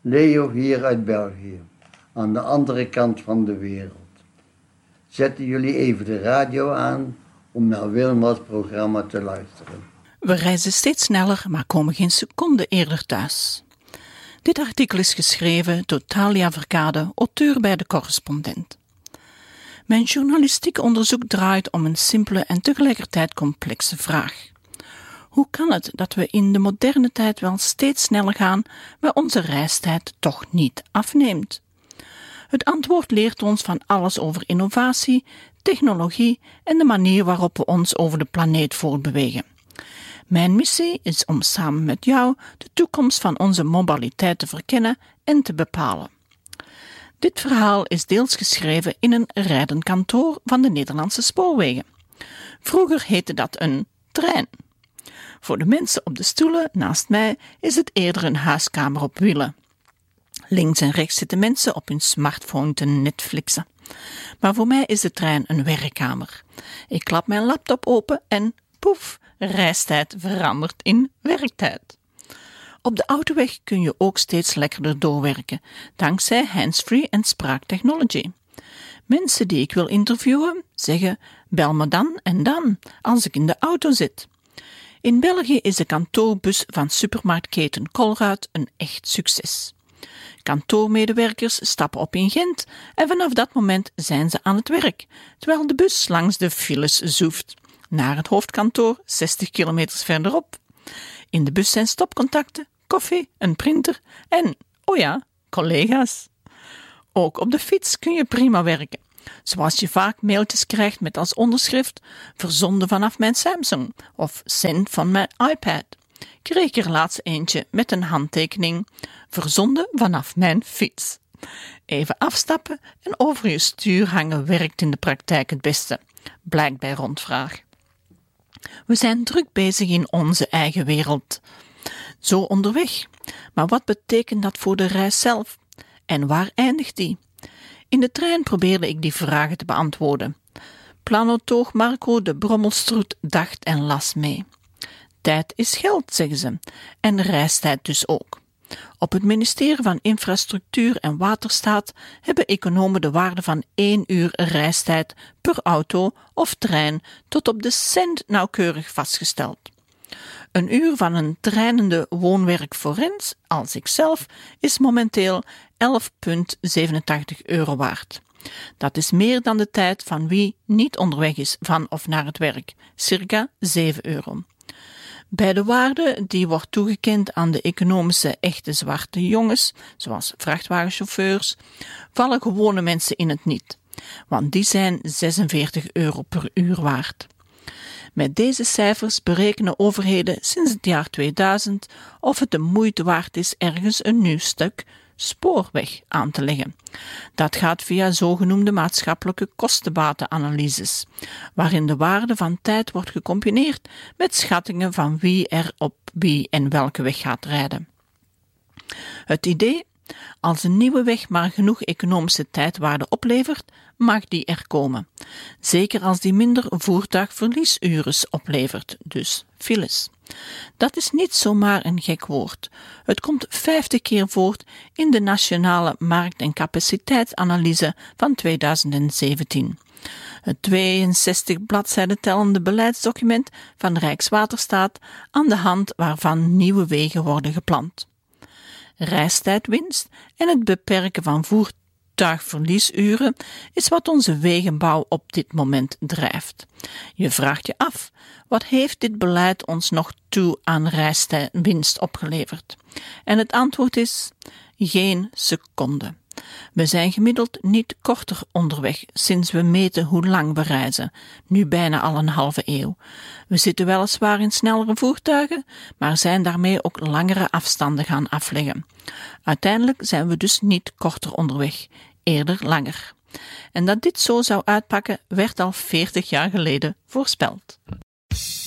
Leo hier uit België, aan de andere kant van de wereld. Zetten jullie even de radio aan om naar Wilma's programma te luisteren. We reizen steeds sneller, maar komen geen seconde eerder thuis. Dit artikel is geschreven door Thalia Verkade, auteur bij De Correspondent. Mijn journalistiek onderzoek draait om een simpele en tegelijkertijd complexe vraag. Hoe kan het dat we in de moderne tijd wel steeds sneller gaan, maar onze reistijd toch niet afneemt? Het antwoord leert ons van alles over innovatie, technologie en de manier waarop we ons over de planeet voortbewegen. Mijn missie is om samen met jou de toekomst van onze mobiliteit te verkennen en te bepalen. Dit verhaal is deels geschreven in een rijdend kantoor van de Nederlandse spoorwegen. Vroeger heette dat een trein. Voor de mensen op de stoelen naast mij is het eerder een huiskamer op wielen. Links en rechts zitten mensen op hun smartphone te Netflixen. Maar voor mij is de trein een werkkamer. Ik klap mijn laptop open en poef, reistijd verandert in werktijd. Op de autoweg kun je ook steeds lekkerder doorwerken, dankzij handsfree en spraaktechnology. Mensen die ik wil interviewen zeggen, bel me dan en dan, als ik in de auto zit. In België is de kantoorbus van supermarktketen Colruyt een echt succes. Kantoormedewerkers stappen op in Gent en vanaf dat moment zijn ze aan het werk, terwijl de bus langs de files zoeft. Naar het hoofdkantoor, 60 kilometers verderop. In de bus zijn stopcontacten, koffie, een printer en, oh ja, collega's. Ook op de fiets kun je prima werken. Zoals je vaak mailtjes krijgt met als onderschrift verzonden vanaf mijn Samsung of send van mijn iPad. Kreeg ik er laatst eentje met een handtekening verzonden vanaf mijn fiets. Even afstappen en over je stuur hangen werkt in de praktijk het beste, blijkt bij rondvraag. We zijn druk bezig in onze eigen wereld. Zo onderweg. Maar wat betekent dat voor de reis zelf? En waar eindigt die? In de trein probeerde ik die vragen te beantwoorden. Planotoog Marco de Brommelstroet dacht en las mee. Tijd is geld, zeggen ze, en reistijd dus ook. Op het ministerie van Infrastructuur en Waterstaat hebben economen de waarde van 1 uur reistijd per auto of trein tot op de cent nauwkeurig vastgesteld. Een uur van een treinende woon-werk-forens, als ikzelf, is momenteel €11,87 waard. Dat is meer dan de tijd van wie niet onderweg is van of naar het werk, circa €7. Bij de waarde die wordt toegekend aan de economische echte zwarte jongens, zoals vrachtwagenchauffeurs, vallen gewone mensen in het niet, want die zijn €46 per uur waard. Met deze cijfers berekenen overheden sinds het jaar 2000 of het de moeite waard is ergens een nieuw stuk spoorweg aan te leggen. Dat gaat via zogenoemde maatschappelijke kostenbatenanalyses, waarin de waarde van tijd wordt gecombineerd met schattingen van wie er op wie en welke weg gaat rijden. Het idee, als een nieuwe weg maar genoeg economische tijdwaarde oplevert, mag die er komen. Zeker als die minder voertuigverliesuren oplevert, dus files. Dat is niet zomaar een gek woord. Het komt 50 keer voor in de Nationale Markt- en Capaciteitsanalyse van 2017. Het 62 bladzijden tellende beleidsdocument van Rijkswaterstaat, aan de hand waarvan nieuwe wegen worden gepland. Reistijdwinst en het beperken van voertuigverliesuren is wat onze wegenbouw op dit moment drijft. Je vraagt je af, wat heeft dit beleid ons nog toe aan reistijdwinst opgeleverd? En het antwoord is, geen seconde. We zijn gemiddeld niet korter onderweg sinds we meten hoe lang we reizen, nu bijna al een halve eeuw. We zitten weliswaar in snellere voertuigen, maar zijn daarmee ook langere afstanden gaan afleggen. Uiteindelijk zijn we dus niet korter onderweg, eerder langer. En dat dit zo zou uitpakken, werd al 40 jaar geleden voorspeld.